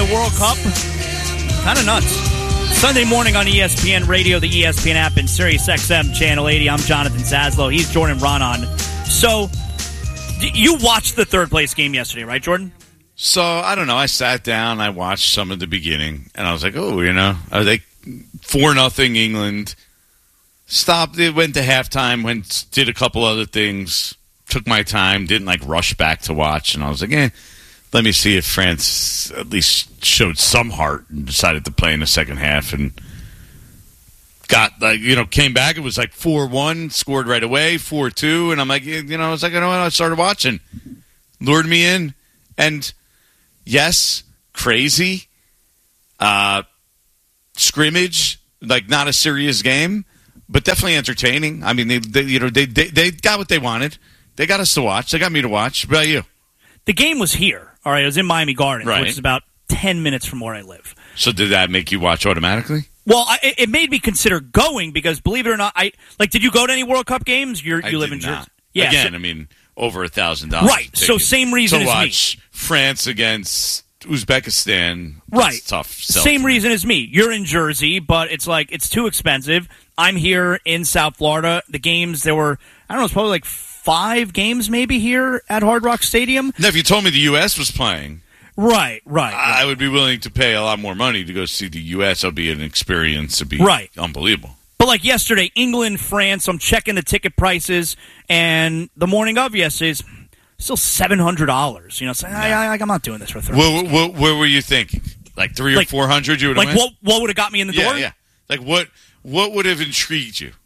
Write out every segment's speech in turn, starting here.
the World Cup. Kind of nuts. Sunday morning on ESPN Radio, the ESPN app, and Sirius XM Channel 80. I'm Jonathan Zaslow. He's Jordan Ronan. So, you watched the third place game yesterday, right, Jordan? So, I don't know. I sat down, I watched some of the beginning, and I was like, oh, you know, are they 4-0 England? Stopped, it went to halftime, did a couple other things, took my time, didn't like rush back to watch, and I was like, let me see if France at least showed some heart and decided to play in the second half, and came back. It was like 4-1, scored right away, 4-2, and I'm like, I was like, you know what? I started watching, lured me in, and yes, crazy, scrimmage, like not a serious game, but definitely entertaining. I mean, they got what they wanted. They got us to watch. They got me to watch. What about you? The game was here. All right, it was in Miami Gardens, right, which is about 10 minutes from where I live. So did that make you watch automatically? Well, it made me consider going because, believe it or not, did you go to any World Cup games? You live in Jersey. Yeah, again, I mean, over $1,000. Right, so same reason as me. To watch France against Uzbekistan. Right. Tough. Same reason as me. You're in Jersey, but it's like, it's too expensive. I'm here in South Florida. The games, there were, I don't know, it's probably like 5 games maybe here at Hard Rock Stadium. Now, if you told me the U.S. was playing, right. I would be willing to pay a lot more money to go see the U.S. It'll be an experience. It'll be unbelievable. But like yesterday, England, France, I'm checking the ticket prices, and the morning of yesterday is still $700. You know, so I'm not doing this for 30. What were you thinking? Like 300 or 400 you would have went? What would have got me in the door? Yeah. Like what would have intrigued you?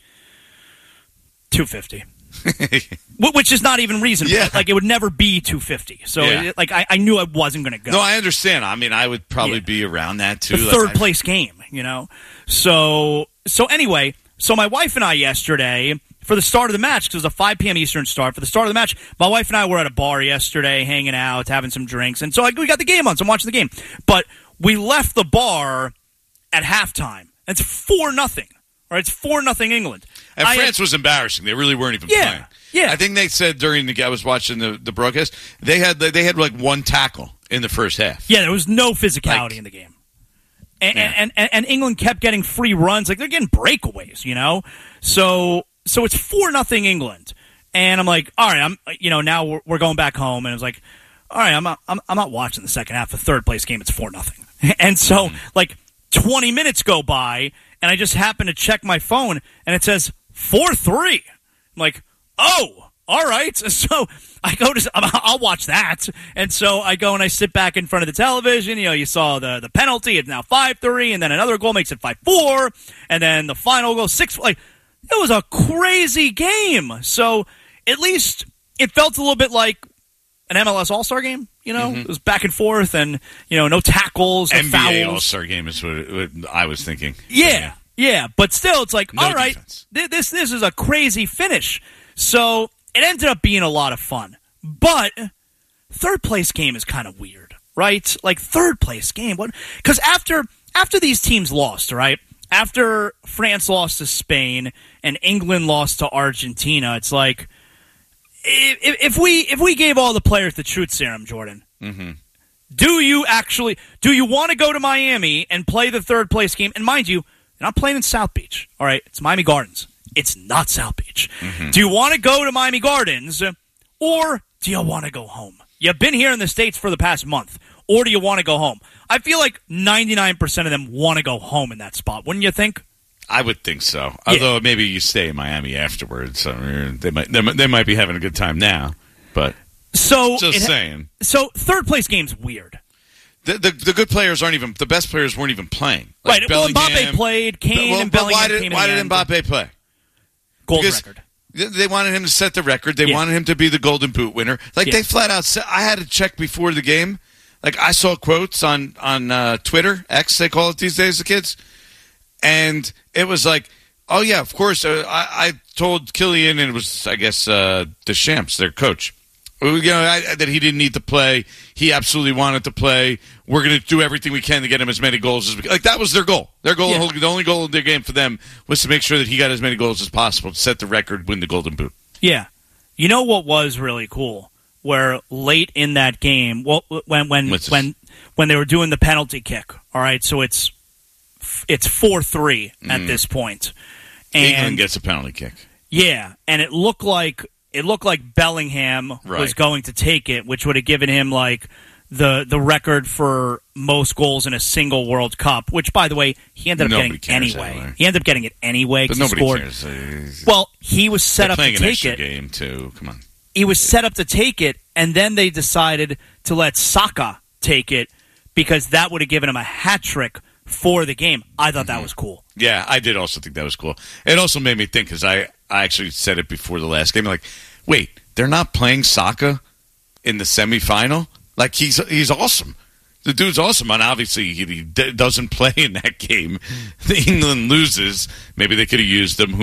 $250. Which is not even reasonable. Yeah. Like, it would never be $250. So, I knew I wasn't going to go. No, I understand. I mean, I would probably be around that, too. The third place game, you know? So anyway, my wife and I yesterday, for the start of the match, because it was a 5 p.m. Eastern start, for the start of the match, my wife and I were at a bar yesterday, hanging out, having some drinks, and so we got the game on, so I'm watching the game. But we left the bar at halftime. It's 4-0. Right? It's 4-0 England. And France was embarrassing. They really weren't even playing. Yeah. I think they said during the I was watching the broadcast, they had like one tackle in the first half. Yeah, there was no physicality in the game. And England kept getting free runs. Like, they're getting breakaways, you know? So it's 4-0 England. And I'm like, all right, now we're going back home. And I was like, all right, I'm not watching the second half of the third place game. It's 4-0. And so, 20 minutes go by, and I just happen to check my phone, and it says 4-3. I'm like, oh, all right. So I go I'll watch that. And so I go and I sit back in front of the television. You know, you saw the penalty. It's now 5-3, and then another goal makes it 5-4, and then the final goal 6. Like, it was a crazy game. So at least it felt a little bit like an MLS All-Star game. You know, It was back and forth, and no tackles, no NBA fouls. All-Star game is what I was thinking. Yeah, but still, it's like, all right, defense. This is a crazy finish. So it ended up being a lot of fun. But third place game is kind of weird, right? Like, third place game, what? Because after these teams lost, right? After France lost to Spain and England lost to Argentina, it's like, if we gave all the players the truth serum, Jordan, do you want to go to Miami and play the third place game? And mind you, they're not playing in South Beach, all right? It's Miami Gardens. It's not South Beach. Do you want to go to Miami Gardens, or do you want to go home? You've been here in the States for the past month, or do you want to go home? I feel like 99% of them want to go home in that spot, wouldn't you think? I would think so. Although maybe you stay in Miami afterwards. I mean, they might be having a good time now. But just saying. So third place game's weird. The good players aren't even – the best players weren't even playing. Like right. Well, Mbappe played. Kane and Bellingham came in. Why did Mbappe play? Gold record. They wanted him to set the record. They wanted him to be the Golden Boot winner. Like, they flat out said – I had to check before the game. Like, I saw quotes on Twitter, X they call it these days, the kids. And it was like, oh, yeah, of course. I told Kylian, and it was, I guess, Deschamps, their coach, that he didn't need to play. He absolutely wanted to play. We're going to do everything we can to get him as many goals as we can. Like, that was their goal. Their goal, the only goal of their game for them was to make sure that he got as many goals as possible to set the record, win the Golden Boot. Yeah. You know what was really cool? Where late in that game, when when they were doing the penalty kick. All right, so it's 4-3 at this point. And England gets a penalty kick. Yeah, and it looked like Bellingham was going to take it, which would have given him like the record for most goals in a single World Cup, which, by the way, he ended up getting anyway. He ended up getting it anyway. But nobody cares. Well, he was set up to take it. Game too. Come on. He was set up to take it, and then they decided to let Saka take it because that would have given him a hat trick for the game. I thought that was cool. Yeah, I did also think that was cool. It also made me think, because I actually said it before the last game, like, wait, they're not playing Saka in the semifinal? Like, he's awesome. The dude's awesome, and obviously he doesn't play in that game. England loses. Maybe they could have used him.